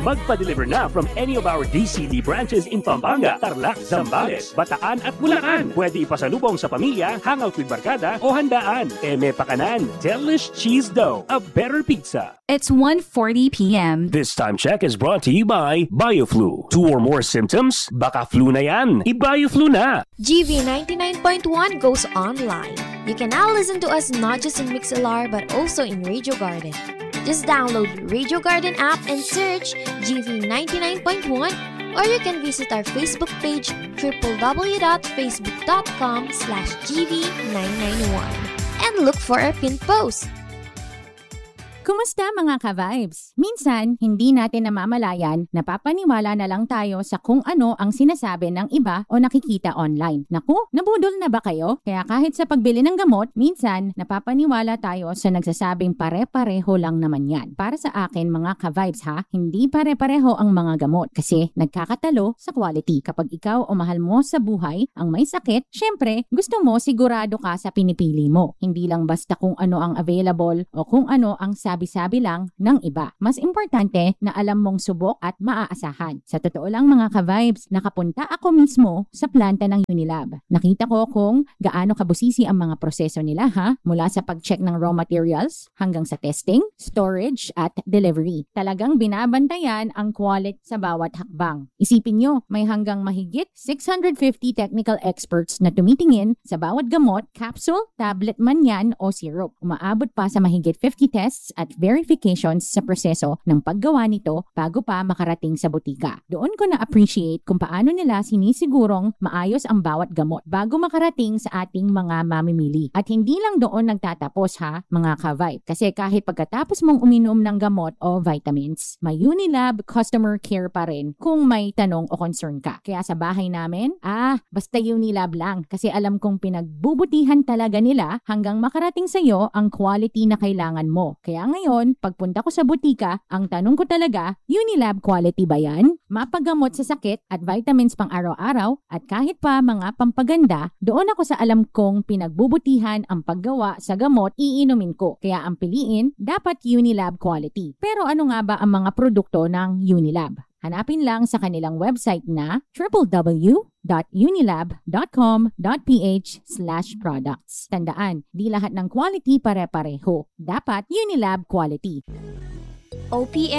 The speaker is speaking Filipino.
Magpa-deliver na from any of our DCD branches in Pampanga, Tarlac, Zambales, Bataan at Bulacan. Pwede ipasalubong sa pamilya, hangout with barkada o handaan. Eme Pakanan, Delish Cheese Dough, a better pizza. It's 1:40 p.m. This time check is brought to you by BioFlu. 2 or more symptoms? Baka flu na yan. I-BioFlu na. GV 99.1 goes online. You can now listen to us not just in Mixlr but also in Radio Garden. Just download Radio Garden app and search GV 99.1, or you can visit our Facebook page www.facebook.com/GV991 and look for our pinned post. Kumusta mga ka-vibes? Minsan, hindi natin namamalayan, napapaniwala na lang tayo sa kung ano ang sinasabi ng iba o nakikita online. Naku, nabudol na ba kayo? Kaya kahit sa pagbili ng gamot, minsan napapaniwala tayo sa nagsasabing pare-pareho lang naman yan. Para sa akin mga ka-vibes ha, hindi pare-pareho ang mga gamot kasi nagkakatalo sa quality. Kapag ikaw o mahal mo sa buhay ang may sakit, syempre gusto mo sigurado ka sa pinipili mo. Hindi lang basta kung ano ang available o kung ano ang sabi-sabi lang ng iba. Mas importante na alam mong subok at maaasahan. Sa totoo lang mga ka-vibes, nakapunta ako mismo sa planta ng Unilab. Nakita ko kung gaano kabusisi ang mga proseso nila ha, mula sa pag-check ng raw materials hanggang sa testing, storage at delivery. Talagang binabantayan ang quality sa bawat hakbang. Isipin nyo, may hanggang mahigit 650 technical experts na tumitingin sa bawat gamot, capsule, tablet man yan o syrup. Umaabot pa sa mahigit 50 tests at verifications sa proseso ng paggawa nito bago pa makarating sa butika. Doon ko na-appreciate kung paano nila sinisigurong maayos ang bawat gamot bago makarating sa ating mga mamimili. At hindi lang doon nagtatapos ha, mga ka-vibe. Kasi kahit pagkatapos mong uminom ng gamot o vitamins, may Unilab customer care pa rin kung may tanong o concern ka. Kaya sa bahay namin, basta Unilab lang kasi alam kong pinagbubutihan talaga nila hanggang makarating sa iyo ang quality na kailangan mo. Kaya ngayon, pagpunta ko sa butika, ang tanong ko talaga, Unilab quality ba yan? Mapagamot sa sakit at vitamins pang araw-araw at kahit pa mga pampaganda, doon ako sa alam kong pinagbubutihan ang paggawa sa gamot iinumin ko. Kaya ang piliin, dapat Unilab quality. Pero ano nga ba ang mga produkto ng Unilab? Hanapin lang sa kanilang website na www.unilab.com.ph/products. Tandaan, di lahat ng quality pare-pareho. Dapat Unilab quality. OPM